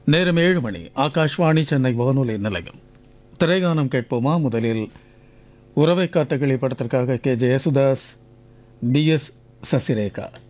நேரம் 7 மணி. ஆகாஷ்வாணி சென்னை வானொலி நிலையம். திரைகானம் கேட்போமா? முதலில் உறவை காத்த கிளி படத்திற்காக K. Yesudas, B. S. Sasirekha.